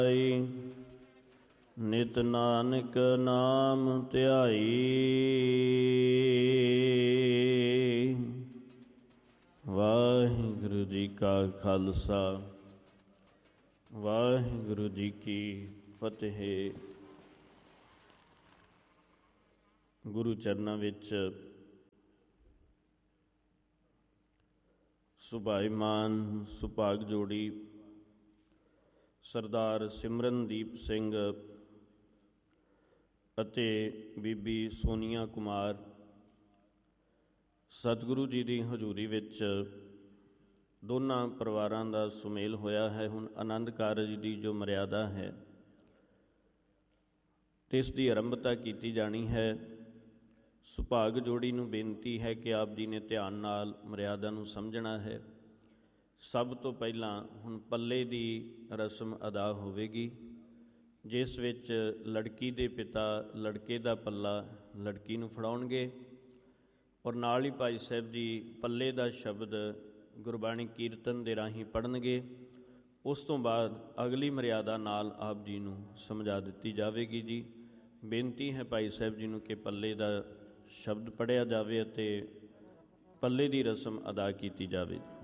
ਨਿਤ ਨਾਨਕ ਨਾਮ ਧਿਆਈ। ਵਾਹਿਗੁਰੂ ਜੀ ਕਾ ਖਾਲਸਾ, ਵਾਹਿਗੁਰੂ ਜੀ ਕੀ ਫਤਿਹ। ਗੁਰੂ ਚਰਨਾਂ ਵਿੱਚ ਸੁਭਾਈਮਾਨ ਸੁਭਾਗ ਜੋੜੀ ਸਰਦਾਰ ਸਿਮਰਨਦੀਪ ਸਿੰਘ ਅਤੇ ਬੀਬੀ ਸੋਨੀਆ ਕੁਮਾਰ ਸਤਿਗੁਰੂ ਜੀ ਦੀ ਹਜ਼ੂਰੀ ਵਿੱਚ ਦੋਨਾਂ ਪਰਿਵਾਰਾਂ ਦਾ ਸੁਮੇਲ ਹੋਇਆ ਹੈ। ਹੁਣ ਆਨੰਦ ਕਾਰਜ ਦੀ ਜੋ ਮਰਿਆਦਾ ਹੈ ਤੇ ਇਸ ਦੀ ਆਰੰਭਤਾ ਕੀਤੀ ਜਾਣੀ ਹੈ। ਸੁਭਾਗ ਜੋੜੀ ਨੂੰ ਬੇਨਤੀ ਹੈ ਕਿ ਆਪ ਜੀ ਨੇ ਧਿਆਨ ਨਾਲ ਮਰਿਆਦਾ ਨੂੰ ਸਮਝਣਾ ਹੈ। ਸਭ ਤੋਂ ਪਹਿਲਾਂ ਹੁਣ ਪੱਲੇ ਦੀ ਰਸਮ ਅਦਾ ਹੋਵੇਗੀ, ਜਿਸ ਵਿੱਚ ਲੜਕੀ ਦੇ ਪਿਤਾ ਲੜਕੇ ਦਾ ਪੱਲਾ ਲੜਕੀ ਨੂੰ ਫੜਾਉਣਗੇ ਔਰ ਨਾਲ ਹੀ ਭਾਈ ਸਾਹਿਬ ਜੀ ਪੱਲੇ ਦਾ ਸ਼ਬਦ ਗੁਰਬਾਣੀ ਕੀਰਤਨ ਦੇ ਰਾਹੀਂ ਪੜ੍ਹਨਗੇ। ਉਸ ਤੋਂ ਬਾਅਦ ਅਗਲੀ ਮਰਿਆਦਾ ਨਾਲ ਆਪ ਜੀ ਨੂੰ ਸਮਝਾ ਦਿੱਤੀ ਜਾਵੇਗੀ। ਜੀ ਬੇਨਤੀ ਹੈ ਭਾਈ ਸਾਹਿਬ ਜੀ ਨੂੰ ਕਿ ਪੱਲੇ ਦਾ ਸ਼ਬਦ ਪੜ੍ਹਿਆ ਜਾਵੇ ਅਤੇ ਪੱਲੇ ਦੀ ਰਸਮ ਅਦਾ ਕੀਤੀ ਜਾਵੇ।